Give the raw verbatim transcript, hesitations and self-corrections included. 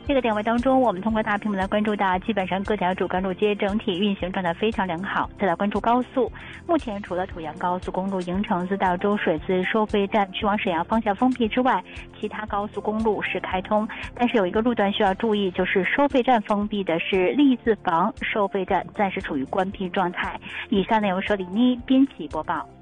这个点位当中，我们通过大屏幕来关注到，基本上各条主干路街整体运行状态非常良好。再来关注高速，目前除了滁阳高速公路营城自到周水自收费站去往沈阳方向封闭之外，其他高速公路是开通，但是有一个路段需要注意，就是收费站封闭的是利字坊收费站，暂时处于关闭状态。以上内容由李妮编辑播报。